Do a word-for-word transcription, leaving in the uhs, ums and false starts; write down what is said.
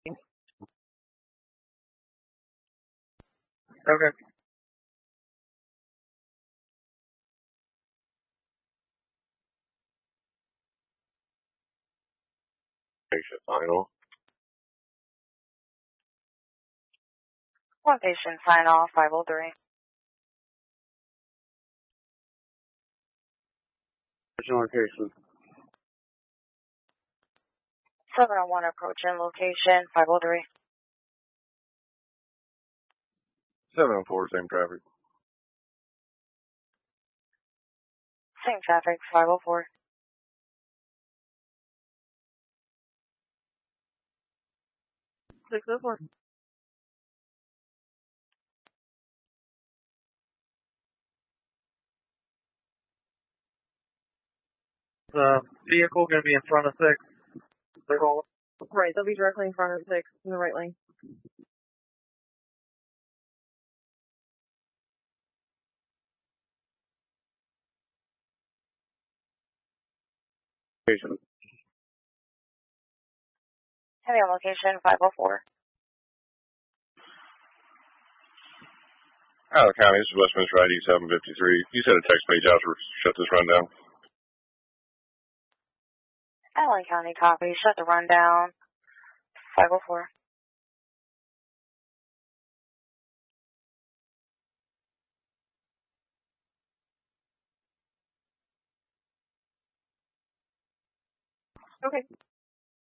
Okay. Patient final. One patient sign off, five oh three. Original location. seven oh one approaching location, five oh three. seven oh four, same traffic. Same traffic, five oh four. six oh four. The vehicle going to be in front of six. They're all right. They'll be directly in front of six in the right lane. Patient. Heavy on location, five oh four. Allen County, this is Westminster I D seven fifty-three. You said a text page out to shut this rundown. Allen County copy, shut the rundown, five oh four. Okay.